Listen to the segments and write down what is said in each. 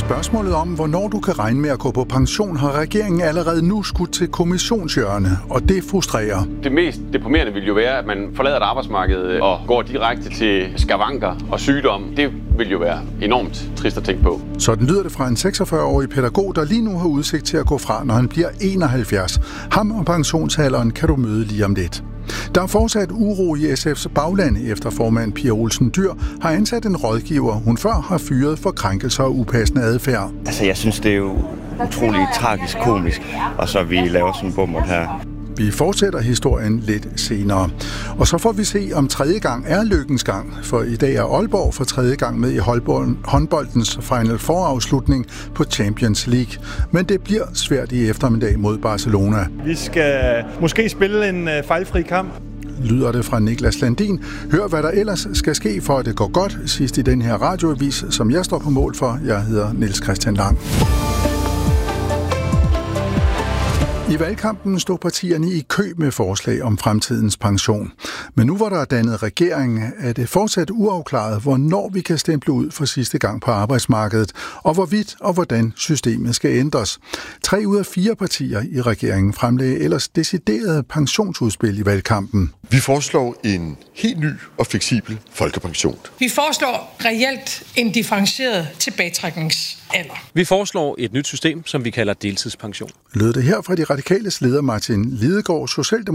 spørgsmålet om, hvornår du kan regne med at gå på pension, har regeringen allerede nu skudt til kommissionshjørne, og det frustrerer. Det mest deprimerende vil jo være, at man forlader et arbejdsmarked og går direkte til skavanker og sygdom. Det vil jo være enormt trist at tænke på. Sådan lyder det fra en 46-årig pædagog, der lige nu har udsigt til at gå fra, når han bliver 71. Ham og pensionsalderen kan du møde lige om lidt. Der er fortsat uro i SF's bagland, efter formand Pia Olsen Dyhr har ansat en rådgiver, hun før har fyret for krænkelser og upassende adfærd. Altså, jeg synes, det er jo utroligt tragisk komisk, og så vi laver sådan en bommert her. Vi fortsætter historien lidt senere. Og så får vi se, om tredje gang er lykkens gang, for i dag er Aalborg for tredje gang med i håndboldens Final Four-afslutning på Champions League. Men det bliver svært i eftermiddag mod Barcelona. Vi skal måske spille en fejlfri kamp. Lyder det fra Niklas Landin. Hør, hvad der ellers skal ske, for at det går godt sidst i den her radioavis, som jeg står på mål for. Jeg hedder Niels Christian Lang. I valgkampen stod partierne i kø med forslag om fremtidens pension. Men nu hvor der er dannet regering, er det fortsat uafklaret, hvornår vi kan stemple ud for sidste gang på arbejdsmarkedet, og hvorvidt og hvordan systemet skal ændres. 3 ud af 4 partier i regeringen fremlagde ellers deciderede pensionsudspil i valgkampen. Vi foreslår en helt ny og fleksibel folkepension. Vi foreslår reelt en differentieret tilbagetrækningsalder. Vi foreslår et nyt system, som vi kalder deltidspension. Lød det her fra de radikales leder Martin Lidegaard,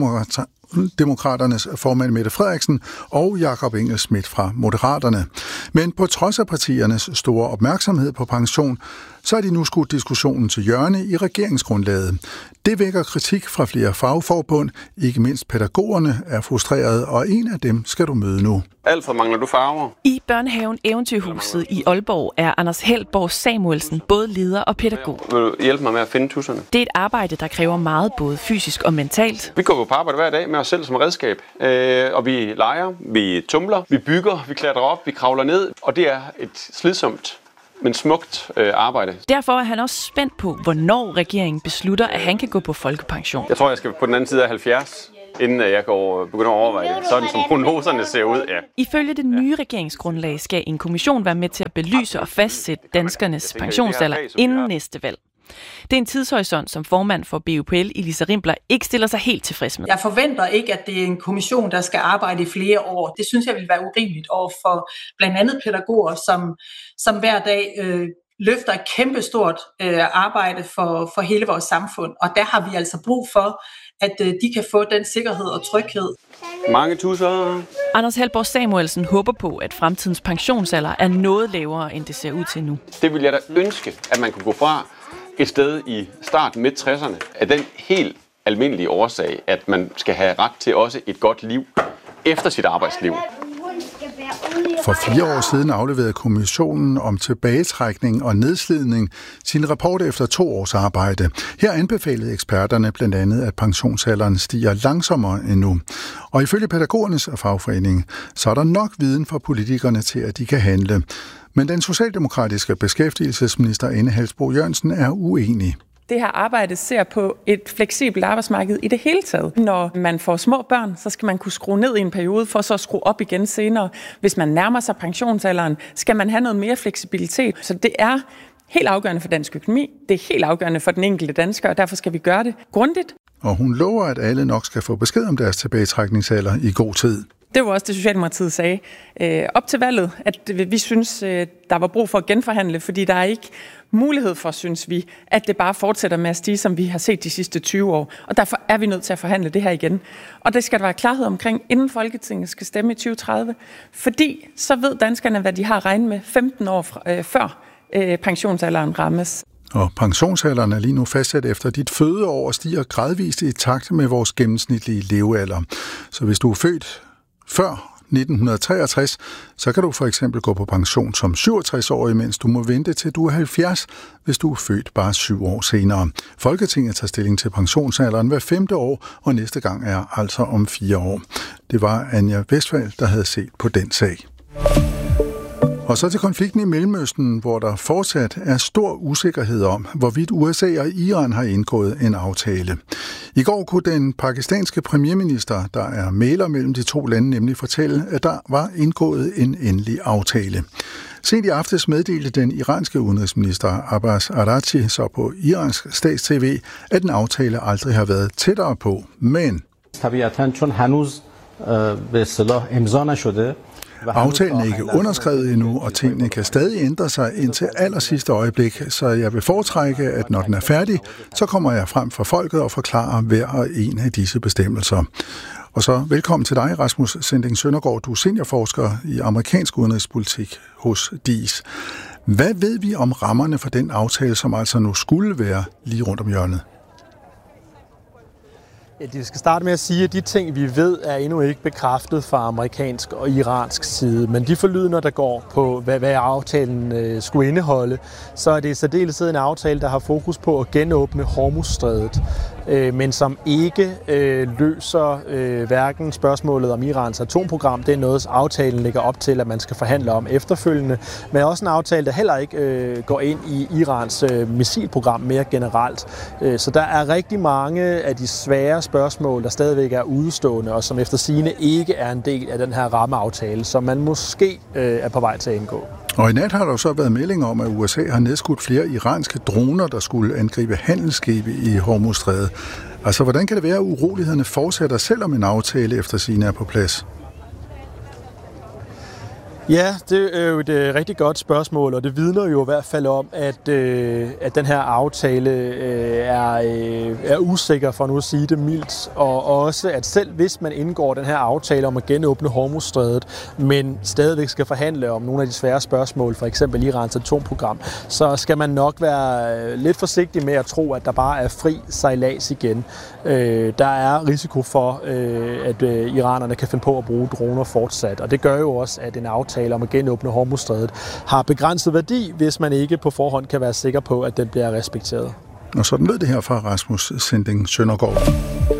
Socialdemokraternes formand Mette Frederiksen og Jakob Engel-Schmidt fra Moderaterne. Men på trods af partiernes store opmærksomhed på pension, så er de nu skudt diskussionen til hjørne i regeringsgrundlaget. Det vækker kritik fra flere fagforbund, ikke mindst pædagogerne er frustrerede, og en af dem skal du møde nu. Alfred, mangler du farver? I børnehaven Eventyrhuset i Aalborg er Anders Helborg Samuelsen både leder og pædagog. Vil du hjælpe mig med at finde tusserne? Det er et arbejde, der kræver meget både fysisk og mentalt. Vi går på arbejde hver dag med os selv som redskab, og vi leger, vi tumler, vi bygger, vi klatrer op, vi kravler ned, og det er et slidsomt, men smukt arbejde. Derfor er han også spændt på, hvornår regeringen beslutter, at han kan gå på folkepension. Jeg tror, jeg skal på den anden side af 70, inden jeg begynder at overveje det. Sådan som prognoserne ser ud, ja. Ifølge det nye regeringsgrundlag skal en kommission være med til at belyse og fastsætte danskernes pensionsalder inden næste valg. Det er en tidshorisont, som formand for BUPL, Elisa Rimpler, ikke stiller sig helt tilfreds med. Jeg forventer ikke, at det er en kommission, der skal arbejde i flere år. Det synes jeg vil være urimeligt over for blandt andet pædagoger, som hver dag løfter et kæmpestort arbejde for hele vores samfund. Og der har vi altså brug for, at de kan få den sikkerhed og tryghed. Mange tusser. Anders Helborg Samuelsen håber på, at fremtidens pensionsalder er noget lavere, end det ser ud til nu. Det vil jeg da ønske, at man kunne gå fra et sted i starten midt 60'erne af den helt almindelige årsag, at man skal have ret til også et godt liv efter sit arbejdsliv. For 4 år siden afleverede kommissionen om tilbagetrækning og nedslidning sin rapport efter 2 års arbejde. Her anbefalede eksperterne blandt andet, at pensionsalderen stiger langsommere end nu. Og ifølge pædagogernes fagforening, så er der nok viden for politikerne til, at de kan handle. Men den socialdemokratiske beskæftigelsesminister Ane Halsboe-Jørgensen er uenig. Det her arbejde ser på et fleksibelt arbejdsmarked i det hele taget. Når man får små børn, så skal man kunne skrue ned i en periode, for så at skrue op igen senere. Hvis man nærmer sig pensionsalderen, skal man have noget mere fleksibilitet. Så det er helt afgørende for dansk økonomi. Det er helt afgørende for den enkelte dansker, og derfor skal vi gøre det grundigt. Og hun lover, at alle nok skal få besked om deres tilbagetrækningsalder i god tid. Det var også det, Socialdemokratiet sagde op til valget, at vi synes, der var brug for at genforhandle, fordi der er ikke mulighed for, synes vi, at det bare fortsætter med at stige, som vi har set de sidste 20 år. Og derfor er vi nødt til at forhandle det her igen. Og det skal der være klarhed omkring, inden Folketinget skal stemme i 2030. Fordi så ved danskerne, hvad de har at regne med 15 år før pensionsalderen rammes. Og pensionsalderen er lige nu fastsat efter dit fødeår og stiger gradvist i takt med vores gennemsnitlige levealder. Så hvis du er født før 1963, så kan du for eksempel gå på pension som 67-årig, mens du må vente til du er 70, hvis du er født bare 7 år senere. Folketinget tager stilling til pensionsalderen hver 5. år, og næste gang er altså om 4 år. Det var Anja Westphal, der havde set på den sag. Og så til konflikten i Mellemøsten, hvor der fortsat er stor usikkerhed om, hvorvidt USA og Iran har indgået en aftale. I går kunne den pakistanske premierminister, der er mægler mellem de to lande, nemlig fortælle, at der var indgået en endelig aftale. Sent i aftes meddelte den iranske udenrigsminister Abbas Araghchi så på iransk stats-TV, at en aftale aldrig har været tættere på. Men aftalen er ikke underskrevet endnu, og tingene kan stadig ændre sig indtil allersidste øjeblik, så jeg vil foretrække, at når den er færdig, så kommer jeg frem for folket og forklarer hver og en af disse bestemmelser. Og så velkommen til dig, Rasmus Sinding Søndergaard. Du er seniorforsker i amerikansk udenrigspolitik hos DIS. Hvad ved vi om rammerne for den aftale, som altså nu skulle være lige rundt om hjørnet? Vi skal starte med at sige, at de ting, vi ved, er endnu ikke bekræftet fra amerikansk og iransk side. Men de forlydender, der går på, hvad aftalen skulle indeholde, så er det i særdeleshed en aftale, der har fokus på at genåbne Hormuzstrædet, men som ikke løser hverken spørgsmålet om Irans atomprogram. Det er noget, aftalen lægger op til, at man skal forhandle om efterfølgende. Men også en aftale, der heller ikke går ind i Irans missilprogram mere generelt. Så der er rigtig mange af de svære spørgsmål, der stadigvæk er udestående, og som efter sigende ikke er en del af den her rammeaftale, som man måske er på vej til at indgå. Og i nat har der så været meldinger om, at USA har nedskudt flere iranske droner, der skulle angribe handelsskibe i Hormuzstrædet. Altså, hvordan kan det være, at urolighederne fortsætter, selvom en aftale efter sigende er på plads? Ja, det er jo et rigtig godt spørgsmål, og det vidner jo i hvert fald om, at den her aftale er usikker, for nu at sige det mildt, og også at selv hvis man indgår den her aftale om at genåbne Hormuzstrædet, men stadigvæk skal forhandle om nogle af de svære spørgsmål, for eksempel Irans atomprogram, så skal man nok være lidt forsigtig med at tro, at der bare er fri sejlads igen. Der er risiko for, at iranerne kan finde på at bruge droner fortsat, og det gør jo også, at en aftale om at genåbne Hormuzstrædet har begrænset værdi, hvis man ikke på forhånd kan være sikker på, at den bliver respekteret. Og sådan lød det her fra Rasmus Sinding Søndergaard.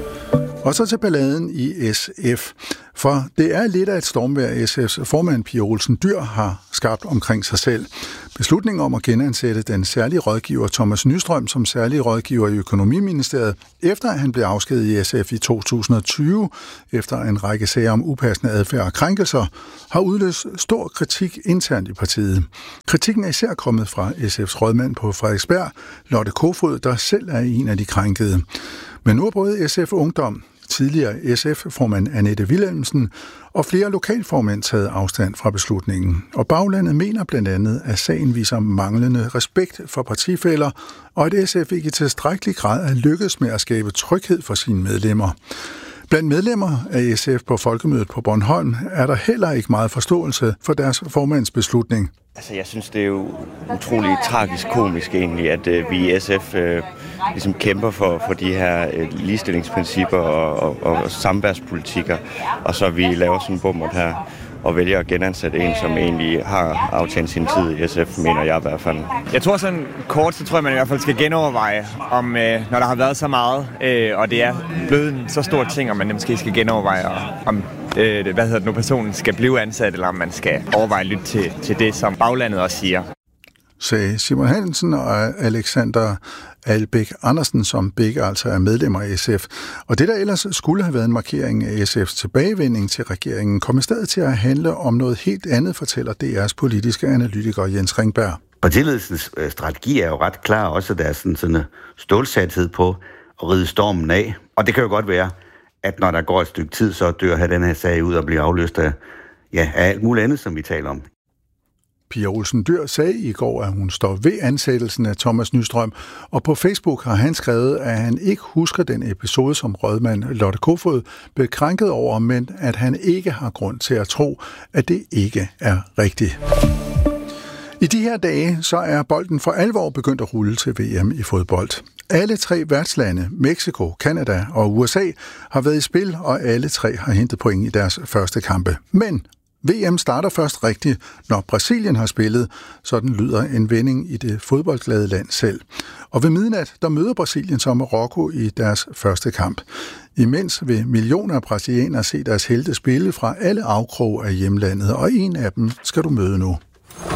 Og så til balladen i SF. For det er lidt af et stormvejr, SF's formand Pia Olsen Dyhr har skabt omkring sig selv. Beslutningen om at genansætte den særlige rådgiver Thomas Nystrøm som særlig rådgiver i Økonomiministeriet, efter at han blev afskediget i SF i 2020, efter en række sager om upassende adfærd og krænkelser, har udløst stor kritik internt i partiet. Kritikken er især kommet fra SF's rådmand på Frederiksberg, Lotte Kofod, der selv er en af de krænkede. Men nu er både SF Ungdom, tidligere SF-formand Annette Wilhelmsen og flere lokalformænd taget afstand fra beslutningen. Og baglandet mener blandt andet, at sagen viser manglende respekt for partifæller, og at SF ikke i tilstrækkelig grad er lykkedes med at skabe tryghed for sine medlemmer. Blandt medlemmer af SF på Folkemødet på Bornholm er der heller ikke meget forståelse for deres formands beslutning. Altså, jeg synes, det er jo utroligt tragisk komisk egentlig, at vi i SF ligesom kæmper for de her ligestillingsprincipper og samværspolitikker, og så vi laver sådan en bommert her og vælger at genansætte en, som egentlig har aftjent sin tid i SF, mener jeg i hvert fald. Jeg tror sådan kort, så tror jeg, man i hvert fald skal genoverveje, om når der har været så meget, og det er blevet en så stor ting, om man måske skal genoverveje, om personen skal blive ansat, eller om man skal overveje at lytte til det, som baglandet også siger. Sagde Simon Hansen og Alexander Albæk Andersen, som begge altså er medlemmer af SF. Og det, der ellers skulle have været en markering af SF's tilbagevending til regeringen, kom i stedet til at handle om noget helt andet, fortæller DR's politiske analytiker Jens Ringberg. Partiledelsens strategi er jo ret klar, også der er sådan en stålsathed på at ride stormen af. Og det kan jo godt være, at når der går et stykke tid, så dør den her sag ud og bliver afløst af alt muligt andet, som vi taler om. Pia Olsen Dyhr sagde i går, at hun står ved ansættelsen af Thomas Nystrøm, og på Facebook har han skrevet, at han ikke husker den episode, som rådmand Lotte Kofod blev krænket over, men at han ikke har grund til at tro, at det ikke er rigtigt. I de her dage så er bolden for alvor begyndt at rulle til VM i fodbold. Alle tre værtslande, Mexico, Canada og USA, har været i spil, og alle tre har hentet point i deres første kampe. Men VM starter først rigtigt, når Brasilien har spillet. Sådan lyder en vending i det fodboldglade land selv. Og ved midnat, der møder Brasilien så Marokko i deres første kamp. Imens vil millioner af brasilianere se deres helte spille fra alle afkroge af hjemlandet, og en af dem skal du møde nu.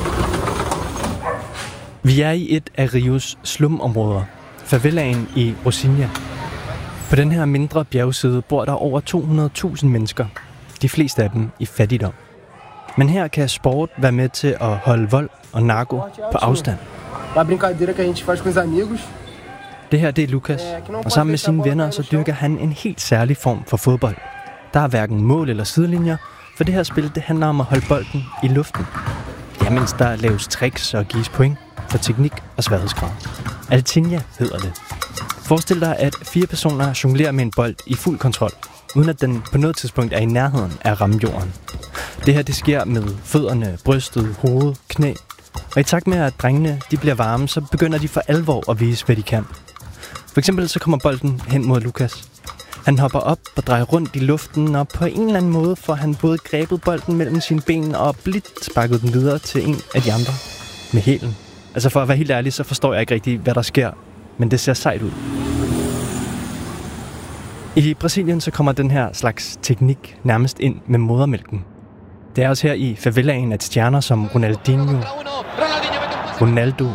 Vi er i et af Rios slumområder, favelaen i Rocinha. På den her mindre bjergside bor der over 200.000 mennesker, de fleste af dem i fattigdom. Men her kan sport være med til at holde vold og narko på afstand. Det her, det er Lucas, og sammen med sine venner så dyrker han en helt særlig form for fodbold. Der er hverken mål eller sidelinjer, for det her spil det handler om at holde bolden i luften. Ja, mens der laves tricks og gives point for teknik og sværhedsgrad. Altinha hedder det. Forestil dig, at 4 personer jonglerer med en bold i fuld kontrol, uden at den på noget tidspunkt er i nærheden af at ramme jorden. Det her det sker med fødderne, brystet, hovedet, knæ. Og i takt med, at drengene de bliver varme, så begynder de for alvor at vise, hvad de kan. For eksempel så kommer bolden hen mod Lucas. Han hopper op og drejer rundt i luften, og på en eller anden måde får han både grebet bolden mellem sine ben og blidt sparket den videre til en af de andre med hælen. Altså for at være helt ærlig, så forstår jeg ikke rigtig, hvad der sker, men det ser sejt ud. I Brasilien så kommer den her slags teknik nærmest ind med modermælken. Det er også her i favelaen, at stjerner som Ronaldinho, Ronaldo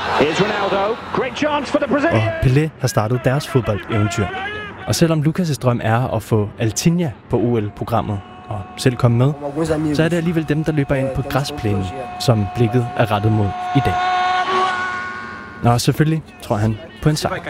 og Pelé har startet deres fodboldeventyr. Og selvom Lucas' drøm er at få Altinha på OL-programmet og selv komme med, så er det alligevel dem, der løber ind på græsplænen, som blikket er rettet mod i dag. Nå, selvfølgelig tror han på en sejr.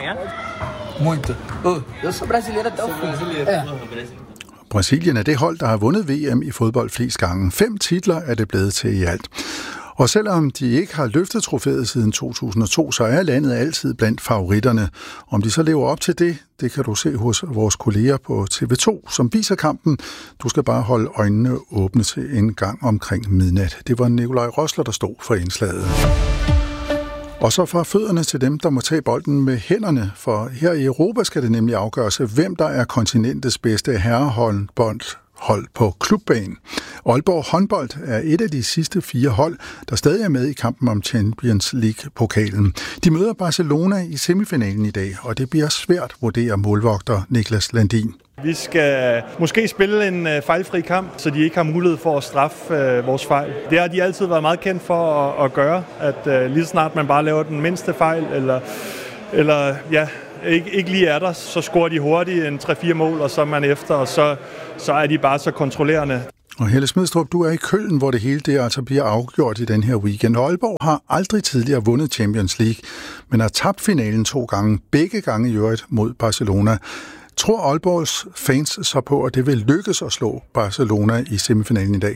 Brasilien er det hold, der har vundet VM i fodbold flest gange. 5 titler er det blevet til i alt. Og selvom de ikke har løftet trofæet siden 2002, så er landet altid blandt favoritterne. Om de så lever op til det, det kan du se hos vores kolleger på TV2, som viser kampen. Du skal bare holde øjnene åbne til en gang omkring midnat. Det var Nikolaj Rosler, der stod for indslaget. Og så fra fødderne til dem, der må tage bolden med hænderne, for her i Europa skal det nemlig afgøres, hvem der er kontinentets bedste herrehåndboldhold på klubbanen. Aalborg Håndbold er et af de sidste 4 hold, der stadig er med i kampen om Champions League-pokalen. De møder Barcelona i semifinalen i dag, og det bliver svært, vurderer målvogter Niklas Landin. Vi skal måske spille en fejlfri kamp, så de ikke har mulighed for at straffe vores fejl. Det har de altid været meget kendt for at gøre, at lige snart man bare laver den mindste fejl, eller ikke lige er der, så scorer de hurtigt en 3-4 mål, og så er man efter, og så er de bare så kontrollerende. Og Helle Smidstrup, du er i Køln, hvor det hele det altså bliver afgjort i den her weekend. Aalborg har aldrig tidligere vundet Champions League, men har tabt finalen 2 gange, begge gange i øvrigt mod Barcelona. Tror Aalborgs fans så på, at det vil lykkes at slå Barcelona i semifinalen i dag?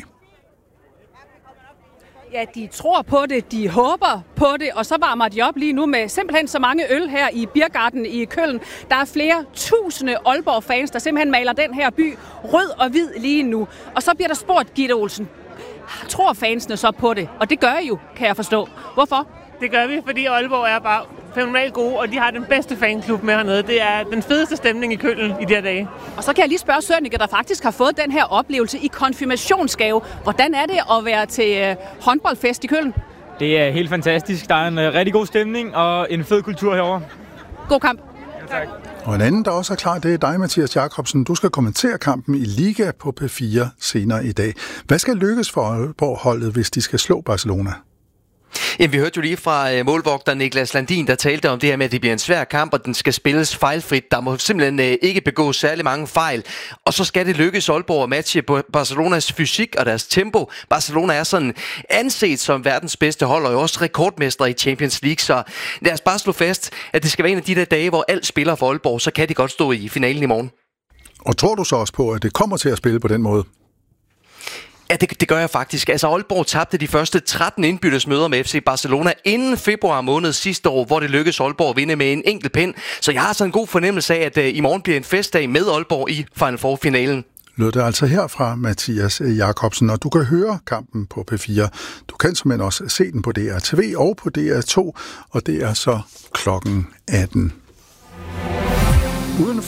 Ja, de tror på det, de håber på det, og så varmer de op lige nu med simpelthen så mange øl her i Biergarten i Køln. Der er flere tusinde Aalborg-fans, der simpelthen maler den her by rød og hvid lige nu. Og så bliver der spurgt, Gitte Olsen, tror fansene så på det? Og det gør I jo, kan jeg forstå. Hvorfor? Det gør vi, fordi Aalborg er bare fænomenalt gode, og de har den bedste fanklub med hernede. Det er den fedeste stemning i Køln i de her dage. Og så kan jeg lige spørge Sønneke, der faktisk har fået den her oplevelse i konfirmationsgave. Hvordan er det at være til håndboldfest i Køln? Det er helt fantastisk. Der er en rigtig god stemning og en fed kultur herovre. God kamp. Ja, tak. Og en anden, der også er klar, det er dig, Mathias Jacobsen. Du skal kommentere kampen i Liga på P4 senere i dag. Hvad skal lykkes for Aalborg-holdet, hvis de skal slå Barcelona? Jamen, vi hørte jo lige fra målvogter Niklas Landin, der talte om det her med, at det bliver en svær kamp, og den skal spilles fejlfrit. Der må simpelthen ikke begås særlig mange fejl. Og så skal det lykkes Aalborg at matche på Barcelonas fysik og deres tempo. Barcelona er sådan anset som verdens bedste hold, og også rekordmester i Champions League. Så lad os bare slå fast, at det skal være en af de der dage, hvor alt spiller for Aalborg, så kan de godt stå i finalen i morgen. Og tror du så også på, at det kommer til at spille på den måde? Ja, det gør jeg faktisk. Altså, Aalborg tabte de første 13 indbyttesmøder med FC Barcelona inden februar måned sidste år, hvor det lykkedes Aalborg at vinde med en enkelt pind. Så jeg har sådan en god fornemmelse af, at i morgen bliver en festdag med Aalborg i Final Four-finalen. Lød det altså herfra, Mathias Jacobsen, og du kan høre kampen på P4. Du kan simpelthen også se den på DR2 og på DR2, og det er så klokken 18.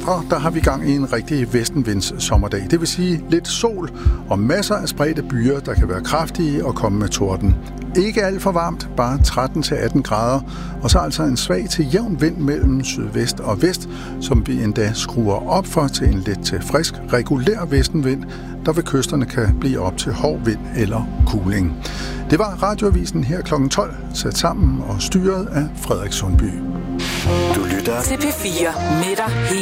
Indre, der har vi gang i en rigtig vestenvinds sommerdag. Det vil sige lidt sol og masser af spredte byer, der kan være kraftige og komme med torden. Ikke alt for varmt, bare 13-18 grader, og så altså en svag til jævn vind mellem sydvest og vest, som vi endda skruer op for til en let til frisk, regulær vestenvind, der ved kysterne kan blive op til hård vind eller kuling. Det var Radioavisen her kl. 12, sat sammen og styret af Frederik Sundby. Du lytter til P4 med dig